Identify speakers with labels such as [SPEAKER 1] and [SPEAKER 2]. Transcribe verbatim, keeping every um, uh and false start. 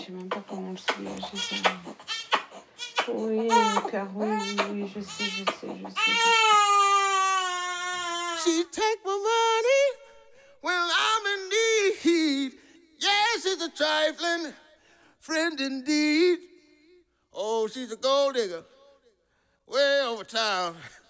[SPEAKER 1] sais même pas comment le soulager, ça. Oui, car oui, oui, oui, je sais, je sais, je sais, je sais.
[SPEAKER 2] She take my money when I'm in need. Yes, she's a trifling friend indeed. Oh, she's a gold digger way over town.